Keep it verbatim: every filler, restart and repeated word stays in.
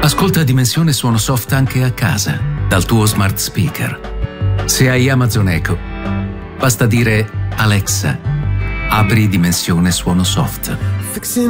Ascolta Dimensione Suono Soft anche a casa, dal tuo smart speaker. Se hai Amazon Echo, basta dire Alexa, apri Dimensione Suono Soft. Fixing